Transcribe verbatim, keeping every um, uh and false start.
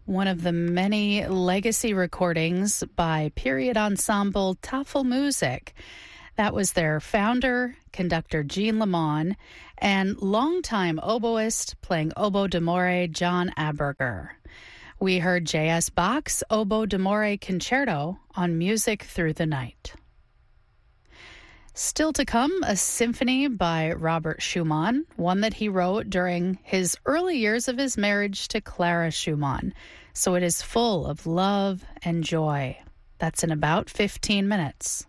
one of the many legacy recordings by period ensemble Tafelmusik. That was their founder, conductor Jean Lamont, and longtime oboist playing oboe d'amore John Aberger. We heard J S. Bach's Oboe d'amore Concerto on Music Through the Night. Still to come, a symphony by Robert Schumann, one that he wrote during his early years of his marriage to Clara Schumann. So it is full of love and joy. That's in about fifteen minutes.